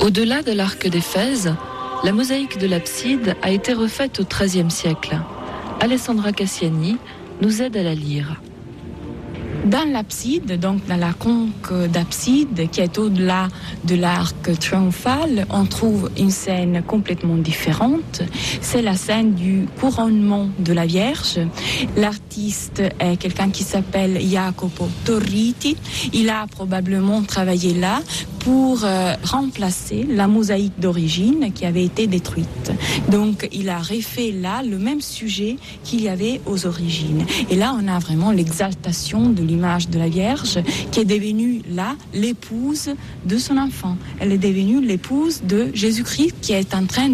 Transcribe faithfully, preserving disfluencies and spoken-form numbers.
Au-delà de l'arc d'Éphèse, la mosaïque de l'abside a été refaite au treizième siècle. Alessandra Cassiani nous aide à la lire. Dans l'abside, donc dans la conque d'abside qui est au-delà de l'arc triomphal, on trouve une scène complètement différente. C'est la scène du couronnement de la Vierge. L'artiste est quelqu'un qui s'appelle Jacopo Torriti. Il a probablement travaillé là pour euh, remplacer la mosaïque d'origine qui avait été détruite. Donc il a refait là le même sujet qu'il y avait aux origines. Et là on a vraiment l'exaltation de l'image de la Vierge qui est devenue là l'épouse de son enfant. Elle est devenue l'épouse de Jésus-Christ qui est en train